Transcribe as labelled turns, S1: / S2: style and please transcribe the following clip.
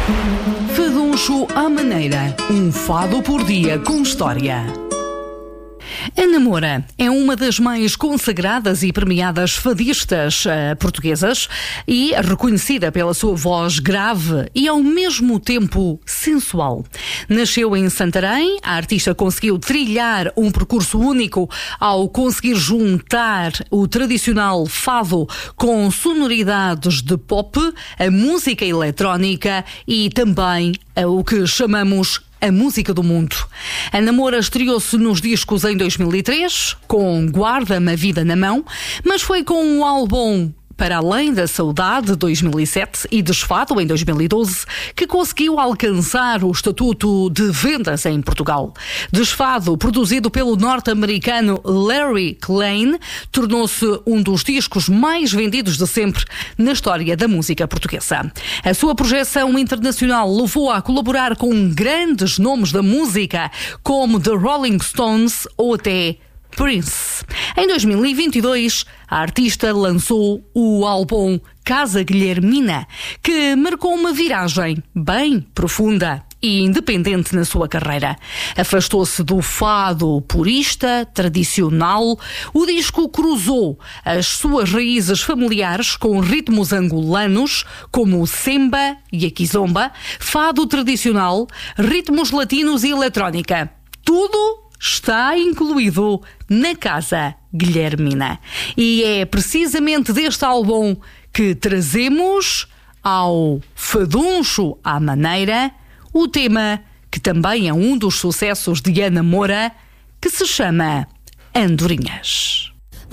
S1: Faduncho à maneira, um fado por dia com história. A Namora é uma das mais consagradas e premiadas fadistas portuguesas e reconhecida pela sua voz grave e ao mesmo tempo sensual. Nasceu em Santarém, a artista conseguiu trilhar um percurso único ao conseguir juntar o tradicional fado com sonoridades de pop, a música eletrónica e também o que chamamos a música do mundo. A Namora estreou-se nos discos em 2003, com Guarda-me a Vida na Mão, mas foi com o álbum Para Além da Saudade, 2007, e Desfado, em 2012, que conseguiu alcançar o estatuto de vendas em Portugal. Desfado, produzido pelo norte-americano Larry Klein, tornou-se um dos discos mais vendidos de sempre na história da música portuguesa. A sua projeção internacional levou-a a colaborar com grandes nomes da música, como The Rolling Stones ou até Prince. Em 2022, a artista lançou o álbum Casa Guilhermina, que marcou uma viragem bem profunda e independente na sua carreira. Afastou-se do fado purista, tradicional. O disco cruzou as suas raízes familiares com ritmos angolanos, como o semba e a kizomba, fado tradicional, ritmos latinos e eletrónica. Tudo está incluído na Casa Guilhermina. E é precisamente deste álbum que trazemos ao Faduncho à maneira o tema que também é um dos sucessos de Ana Moura, que se chama Andorinhas.